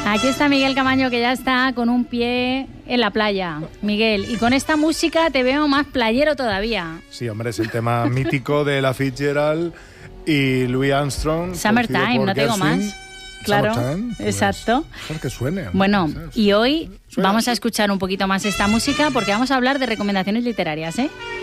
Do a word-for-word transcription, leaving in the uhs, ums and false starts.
Aquí está Miguel Camaño, que ya está con un pie en la playa. Miguel, y con esta música te veo más playero todavía. Sí, hombre, es el tema mítico de Ella Fitzgerald y Louis Armstrong. Summertime, no tengo más. Claro, Summertime, pues, exacto. Que suene. Bueno, ¿sabes? y hoy Suena vamos a así. escuchar un poquito más esta música porque vamos a hablar de recomendaciones literarias, ¿eh?